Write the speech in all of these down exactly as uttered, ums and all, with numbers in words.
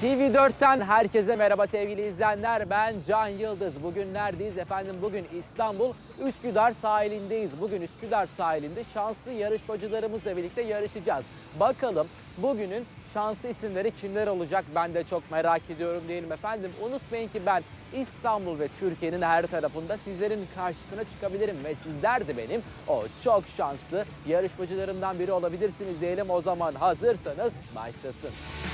T V dörtten herkese merhaba sevgili izleyenler. Ben Can Yıldız. Bugün neredeyiz efendim? Bugün İstanbul Üsküdar sahilindeyiz. Bugün Üsküdar sahilinde şanslı yarışmacılarımızla birlikte yarışacağız. Bakalım bugünün şanslı isimleri kimler olacak? Ben de çok merak ediyorum diyelim efendim. Unutmayın ki ben İstanbul ve Türkiye'nin her tarafında sizlerin karşısına çıkabilirim ve sizler de benim o çok şanslı yarışmacılarımdan biri olabilirsiniz diyelim. O zaman hazırsanız başlasın.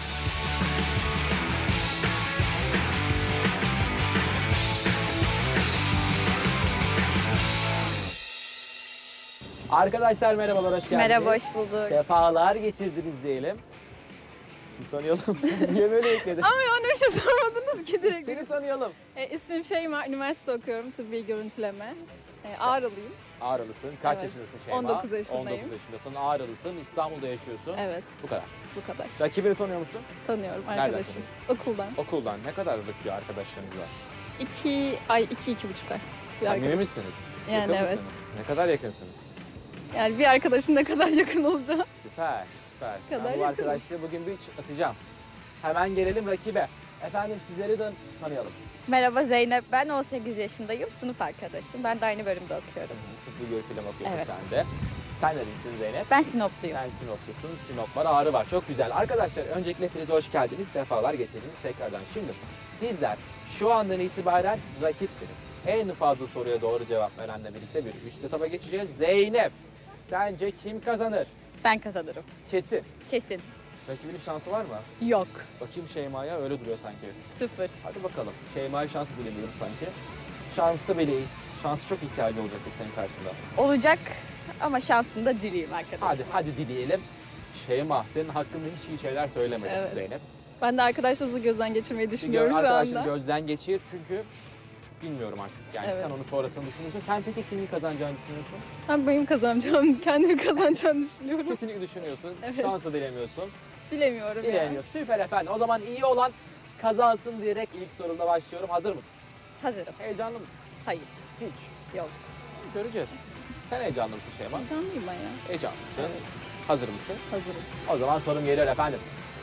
Arkadaşlar merhabalar, hoş geldiniz. Merhaba, hoş bulduk. Sefalar getirdiniz diyelim. Siz tanıyalım. Niye böyle ekledin? Ama bana bir şey sormadınız ki direkt. Seni tanıyalım. E, ismim Şeyma, üniversite okuyorum, tıbbi görüntüleme. E, Ağrılıyım. Ağrılısın. Kaç Evet. yaşındasın Şeyma? on dokuz yaşındayım. on dokuz yaşındasın. Ağrılısın. İstanbul'da yaşıyorsun. Evet, Bu kadar. bu kadar. Rakibini tanıyor musun? Tanıyorum Nereden arkadaşım. Okuldan. Okuldan. Ne kadarlık bir arkadaşlarınız var? İki ay, iki, iki buçuk ay. Bir Samimi arkadaşım. misiniz? Yani Yakın evet. mısınız? Ne kadar yakınsınız? Yani bir arkadaşın ne kadar yakın olacağı. Süper, süper. kadar Ben bu yakınız. arkadaşlığı bugün bir atacağım. Hemen gelelim rakibe. Efendim sizleri de tanıyalım. Merhaba Zeynep, ben on sekiz yaşındayım, sınıf arkadaşım. Ben de aynı bölümde okuyorum. Tıbbi görüntüleme okuyorsun Evet. sen de. Sen neredesin Zeynep? Ben Sinopluyum. Sen Sinoplusun, Sinop var, Ağrı var. Çok güzel. Arkadaşlar öncelikle hepinize hoş geldiniz, sefalar getirdiniz tekrardan. Şimdi sizler şu andan itibaren rakipsiniz. En fazla soruya doğru cevap verenle birlikte bir üst etaba geçeceğiz. Zeynep, sence kim kazanır? Ben kazanırım. Kesin. Kesin. Rakibinin şansı var mı? Yok. Bakayım Şeyma'ya, öyle duruyor sanki. Sıfır. Hadi bakalım. Şeyma'ya şans bilemiyoruz sanki. Şansı bile, şansı çok ihtiyacı olacak senin karşında. Olacak ama şansını da dileyim arkadaşım. Hadi, hadi dileyelim. Şeyma, senin hakkında hiç iyi şeyler söylemedin Evet. Zeynep. Ben de arkadaşlarımızı gözden geçirmeyi düşünüyorum şu Arkadaşını anda. gözden geçir çünkü bilmiyorum artık. Yani Evet. sen onu sonrasını düşünüyorsun. Sen peki kimin kazanacağını düşünüyorsun? Ben benim kazanacağım, kendimi kazanacağını düşünüyorum. Kesinlikle düşünüyorsun. Evet. Şansı dilemiyorsun. Dilemiyorum ya. Dilemiyorsun. Süper efendim. O zaman iyi olan kazansın diyerek ilk sorumda başlıyorum. Hazır mısın? Hazırım. Heyecanlı mısın? Hayır. Hiç. Yok. Göreceğiz. Sen heyecanlı mısın Şeyma? Heyecanlıyım ben ya. Heyecanlısın. Evet. Hazır mısın? Hazırım. O zaman sorum geliyor efendim.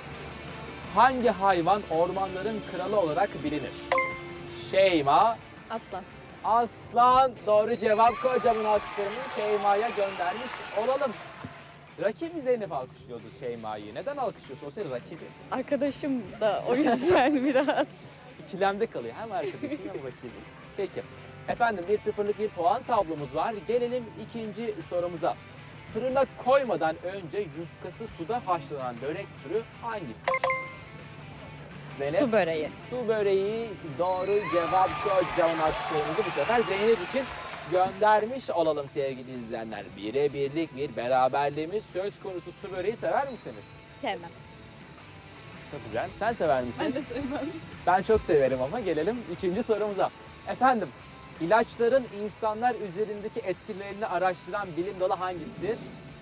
Hangi hayvan ormanların kralı olarak bilinir? Şeyma, Aslan. aslan. Doğru cevap. Kocaman alkışlarımı Şeyma'ya göndermiş olalım. Rakibi Zeynep alkışlıyordu Şeyma'yı. Neden alkışlıyorsun? O senin rakibi. Arkadaşım da o yüzden biraz. İkilemde kalıyor. Hem arkadaşın hem rakibi. Peki. Efendim bir sıfırlık bir puan tablomuz var. Gelelim ikinci sorumuza. Fırına koymadan önce yufkası suda haşlanan börek türü hangisidir? Zeynep. Su böreği. Su böreği doğru cevap. Kocaman alkışlarımızı bu sefer Zeynep için göndermiş olalım sevgili izleyenler. Bire birlik bir beraberliğimiz söz konusu. Su böreği sever misiniz? Sevmem. Çok güzel. Sen sever misin? Ben de sevmem. Ben çok severim ama gelelim üçüncü sorumuza. Efendim, ilaçların insanlar üzerindeki etkilerini araştıran bilim dalı hangisidir?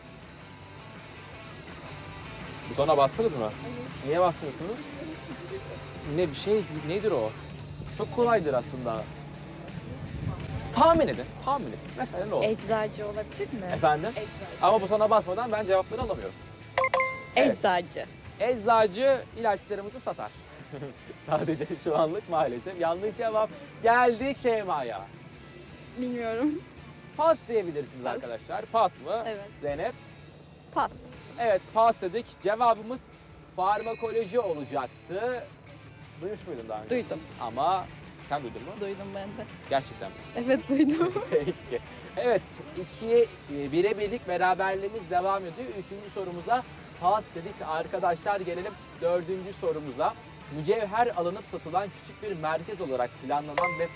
Butona bastınız mı? Niye bastınız? Ne bir şey, nedir o? Çok kolaydır aslında. Tahmin edin, tahmin edin. Mesela ne olur? Eczacı olabilir mi? Efendim? Eczacı. Ama butona basmadan ben cevapları alamıyorum. Evet. Eczacı. Eczacı ilaçlarımızı satar. Sadece şu anlık maalesef yanlış cevap. Geldik Şeyma'ya. Bilmiyorum. Pas diyebilirsiniz Pas. arkadaşlar. Pas mı? Evet. Zeynep. Pas. Evet, pas dedik. Cevabımız farmakoloji olacaktı. Duymuş muydun daha önce? Duydum. Ama sen duydun mu? Duydum ben de. Gerçekten mi? Evet duydum. Peki. Evet, ikiye bire birlik beraberliğimiz devam ediyor. Üçüncü sorumuza pas dedik. Arkadaşlar gelelim dördüncü sorumuza. Mücevher alınıp satılan küçük bir merkez olarak planlanan ve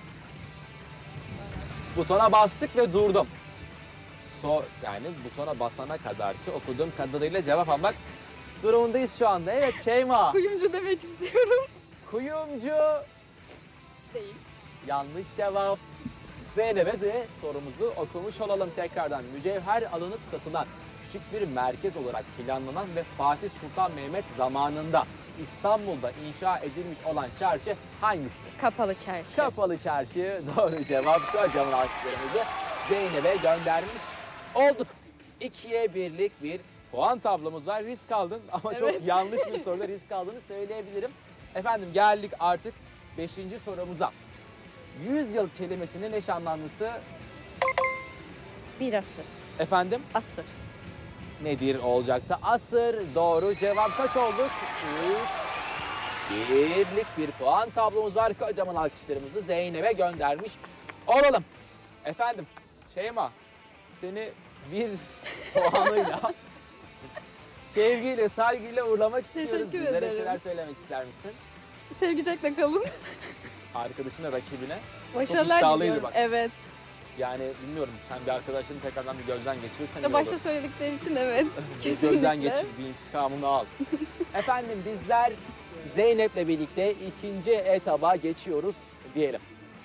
butona bastık ve durdum. So, yani butona basana kadar ki okuduğum kadarıyla cevap almak durumundayız şu anda. Evet Şeyma. Kuyumcu demek istiyorum. Kuyumcu. Değil. Yanlış cevap. Zeynep'e de sorumuzu okumuş olalım tekrardan. Mücevher alınıp satılan küçük bir merkez olarak planlanan ve Fatih Sultan Mehmet zamanında İstanbul'da inşa edilmiş olan çarşı hangisidir? Kapalı çarşı. Kapalı Çarşı doğru cevap. Kocaman alkışlarımızı Zeynep'e göndermiş olduk. İkiye birlik bir puan tablomuz var. Risk aldın ama çok Evet. yanlış bir soruda risk aldığını söyleyebilirim. Efendim geldik artık beşinci sorumuza. yüz yıl kelimesinin eş anlamlısı Bir asır. efendim Asır. nedir olacaktı? Asır doğru cevap. Kaç olduk? üç. Birlik bir puan tablomuz var. Kocaman alkışlarımızı Zeynep'e göndermiş olalım. Efendim Şeyma seni bir puanıyla sevgiyle saygıyla uğurlamak istiyoruz. Teşekkür Bizlere ederim. şeyler söylemek ister misin? Sevgicekle kalın. Arkadaşına, rakibine. Başarılar iddialıydı diliyorum. bak. Evet. Yani bilmiyorum sen bir arkadaşını tekrardan bir gözden geçirirsen iyi Ya başta olur. söyledikleri için evet. Bir Kesinlikle. gözden geçir, bir intikamını al. Efendim bizler Zeynep'le birlikte ikinci etaba geçiyoruz diyelim.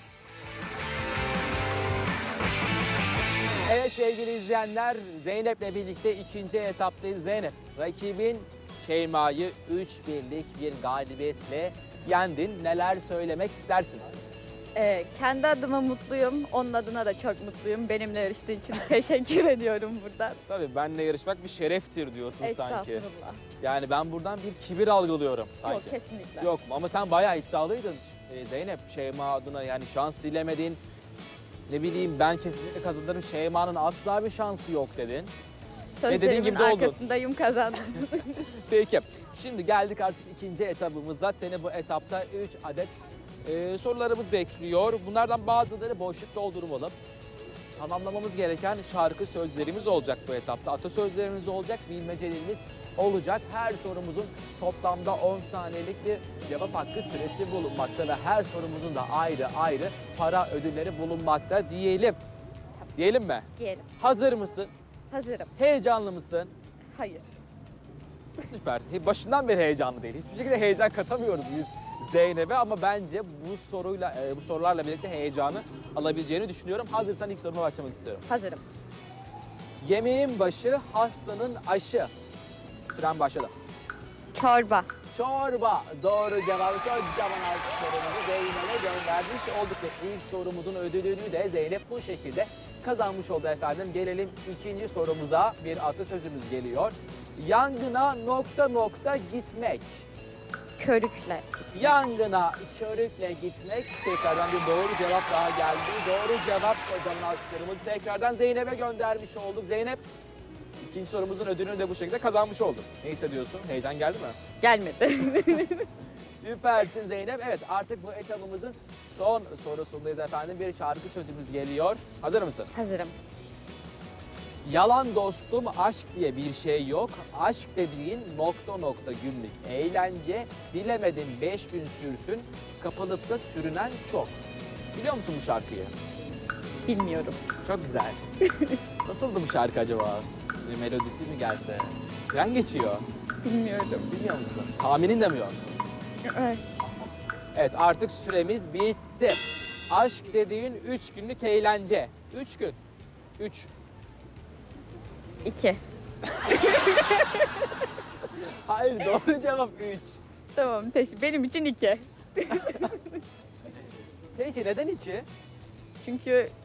Evet sevgili izleyenler, Zeynep'le birlikte ikinci etaptayız. Zeynep, rakibin Şeyma'yı üç birlik bir galibiyetle yendin. Neler söylemek istersin? Ee, kendi adıma mutluyum. Onun adına da çok mutluyum. Benimle yarıştığı için teşekkür ediyorum buradan. Tabii benle yarışmak bir şereftir diyorsun sanki. Estağfurullah. Yani ben buradan bir kibir algılıyorum sanki. Yok kesinlikle. Yok ama sen bayağı iddialıydın Ee, Zeynep. Şeyma adına yani şans dilemedin. Ne bileyim ben kesinlikle kazanırım. Şeyma'nın asla bir şansı yok dedin. dediğin Sözlerimin gibi de oldu. arkasındayım, kazandım. Peki. Şimdi geldik artık ikinci etabımıza. Seni bu etapta üç adet e, sorularımız bekliyor. Bunlardan bazıları boşluk doldurmalı. Tamamlamamız gereken şarkı sözlerimiz olacak bu etapta. Atasözlerimiz olacak, bilmecelerimiz olacak. Her sorumuzun toplamda on saniyelik bir cevap hakkı süresi bulunmakta ve her sorumuzun da ayrı ayrı para ödülleri bulunmakta diyelim. Diyelim mi? Diyelim. Hazır mısın? Hazırım. Heyecanlı mısın? Hayır. Süper. Başından beri heyecanlı değil. Hiçbir şekilde heyecan katamıyoruz biz Zeynep'e ama bence bu soruyla e, bu sorularla birlikte heyecanı alabileceğini düşünüyorum. Hazırsan ilk soruma başlamak istiyorum. Hazırım. Yemeğin başı, hastanın aşı. Süren başladı. Çorba. Çorba. Doğru cevabı kocaman alkışlarımızı Zeynep'e göndermiş olduk ve ilk sorumuzun ödülünü de Zeynep bu şekilde kazanmış oldu efendim. Gelelim ikinci sorumuza. Bir atasözümüz geliyor. Yangına nokta nokta gitmek. Körükle. Yangına körükle gitmek. Tekrardan bir doğru cevap daha geldi. Doğru cevap kocaman alkışlarımızı tekrardan Zeynep'e göndermiş olduk. Zeynep, ikinci sorumuzun ödülünü de bu şekilde kazanmış olduk. Ne hissediyorsun? Heyecan geldi mi? Gelmedi. Süpersin Zeynep. Evet artık bu etabımızın son sorusundayız efendim. Bir şarkı sözümüz geliyor. Hazır mısın? Hazırım. Yalan dostum aşk diye bir şey yok. Aşk dediğin nokta nokta günlük eğlence. Bilemedim beş gün sürsün. Kapılıp da sürünen çok. Biliyor musun bu şarkıyı? Bilmiyorum. Çok güzel. Nasıldı bu şarkı acaba? Bir melodisi mi gelse? Tren geçiyor. Bilmiyorum. Bilmiyor musun? Tahminin de mi yok? Evet. Evet artık süremiz bitti. Aşk dediğin üç günlük eğlence. Üç gün. Üç. İki. Hayır doğru cevap üç. Tamam. Teşekkür. Benim için iki. Peki neden iki? Çünkü